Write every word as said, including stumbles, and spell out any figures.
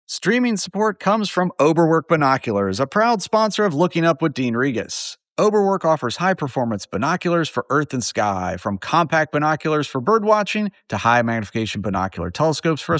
Streaming support comes from Oberwerk Binoculars, a proud sponsor of Looking Up with Dean Regas. Oberwerk offers high-performance binoculars for earth and sky, from compact binoculars for birdwatching to high-magnification binocular telescopes for